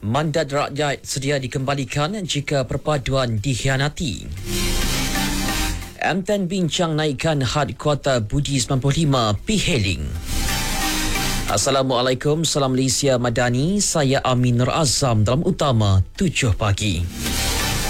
Mandat rakyat sedia dikembalikan jika perpaduan dikhianati. MTN bincang naikkan had kuota Budi 95 P-Hailing. Assalamualaikum, salam Malaysia Madani. Saya Amin Nur Azam dalam utama 7 pagi.